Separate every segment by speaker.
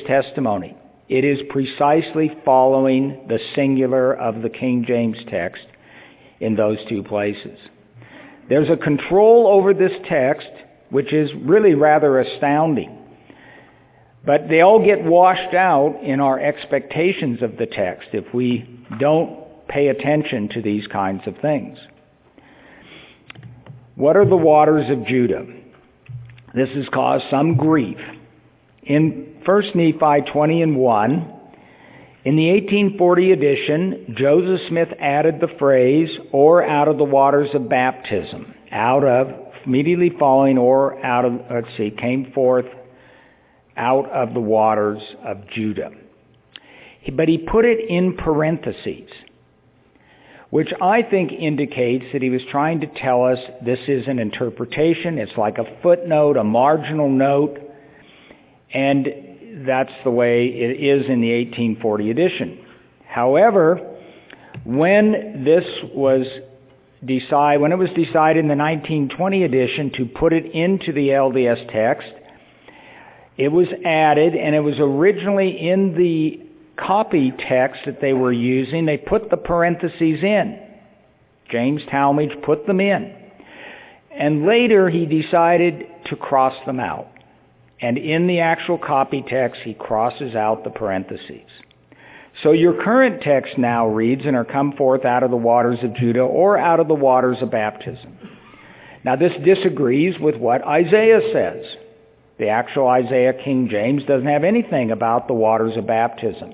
Speaker 1: testimony. It is precisely following the singular of the King James text in those two places. There's a control over this text which is really rather astounding. But they all get washed out in our expectations of the text if we don't pay attention to these kinds of things. What are the waters of Judah? This has caused some grief. In 1 Nephi 20:1, in the 1840 edition, Joseph Smith added the phrase, or out of the waters of baptism, out of, immediately following, or out of, came forth out of the waters of Judah. But he put it in parentheses, which I think indicates that he was trying to tell us this is an interpretation. It's like a footnote, a marginal note, and that's the way it is in the 1840 edition. However, when it was decided in the 1920 edition to put it into the LDS text, it was added, and it was originally in the copy text that they were using. They put the parentheses in. James Talmage put them in. And later he decided to cross them out. And in the actual copy text, he crosses out the parentheses. So your current text now reads, and are come forth out of the waters of Judah, or out of the waters of baptism. Now this disagrees with what Isaiah says. The actual Isaiah King James doesn't have anything about the waters of baptism.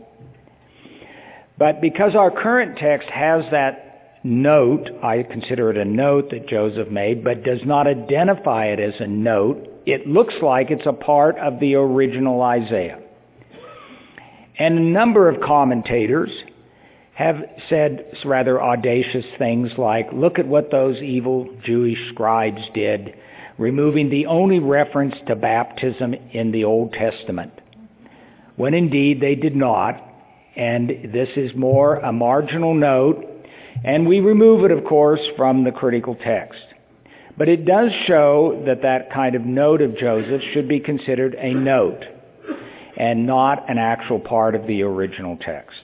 Speaker 1: But because our current text has that note, I consider it a note that Joseph made, but does not identify it as a note, it looks like it's a part of the original Isaiah. And a number of commentators have said rather audacious things like, look at what those evil Jewish scribes did, removing the only reference to baptism in the Old Testament, when indeed they did not, and this is more a marginal note, and we remove it, of course, from the critical text. But it does show that that kind of note of Joseph should be considered a note, and not an actual part of the original text.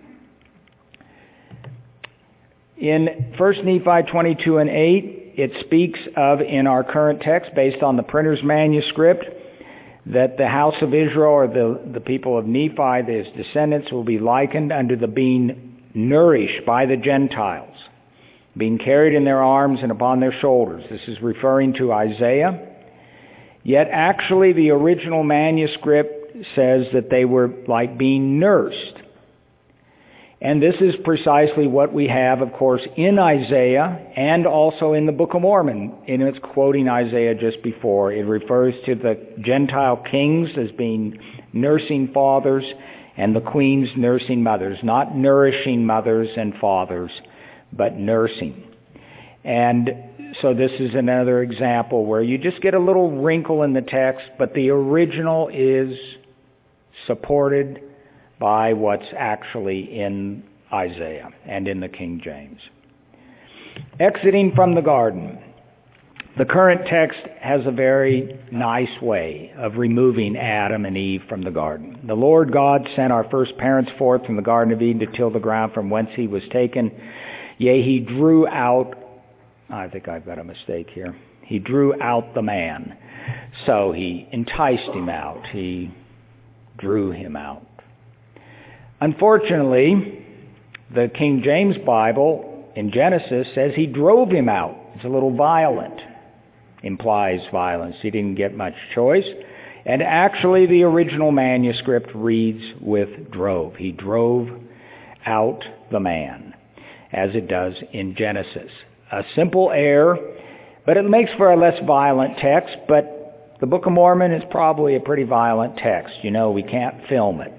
Speaker 1: In 1 Nephi 22 and 8, it speaks of, in our current text, based on the printer's manuscript, that the house of Israel, or the people of Nephi, his descendants, will be likened unto the being nourished by the Gentiles, being carried in their arms and upon their shoulders. This is referring to Isaiah. Yet actually the original manuscript says that they were like being nursed. And this is precisely what we have, of course, in Isaiah and also in the Book of Mormon. In its quoting Isaiah just before, it refers to the Gentile kings as being nursing fathers and the queens nursing mothers, not nourishing mothers and fathers, but nursing. And so this is another example where you just get a little wrinkle in the text, but the original is supported by what's actually in Isaiah and in the King James. Exiting from the garden. The current text has a very nice way of removing Adam and Eve from the garden. The Lord God sent our first parents forth from the Garden of Eden to till the ground from whence he was taken. Yea, he drew out, I think I've got a mistake here. He drew out the man. So he enticed him out. He drew him out. Unfortunately, the King James Bible in Genesis says he drove him out. It's a little violent. Implies violence. He didn't get much choice. And actually the original manuscript reads with drove. He drove out the man, as it does in Genesis. A simple error, but it makes for a less violent text, but the Book of Mormon is probably a pretty violent text. You know, we can't film it.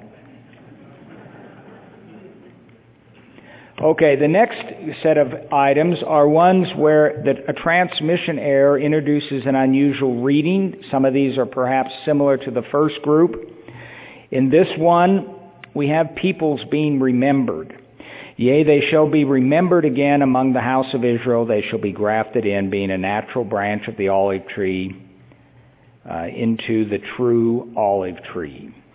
Speaker 1: Okay, the next set of items are ones where a transmission error introduces an unusual reading. Some of these are perhaps similar to the first group. In this one, we have peoples being remembered. Yea, they shall be remembered again among the house of Israel. They shall be grafted in, being a natural branch of the olive tree, into the true olive tree.